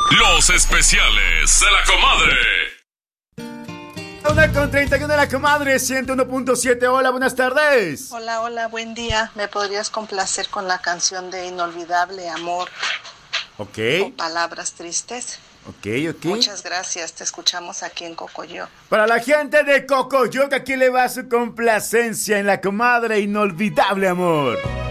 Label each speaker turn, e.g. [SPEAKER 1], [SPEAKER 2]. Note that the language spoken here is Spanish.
[SPEAKER 1] Los especiales de la comadre.
[SPEAKER 2] 1:31 de la comadre, 101.7. Hola, buenas tardes.
[SPEAKER 3] Hola, hola, buen día. ¿Me podrías complacer con la canción de Inolvidable Amor?
[SPEAKER 2] Ok.
[SPEAKER 3] O Palabras Tristes.
[SPEAKER 2] Ok.
[SPEAKER 3] Muchas gracias, te escuchamos aquí en Cocoyo.
[SPEAKER 2] Para la gente de Cocoyoc, aquí le va su complacencia en la comadre Inolvidable Amor.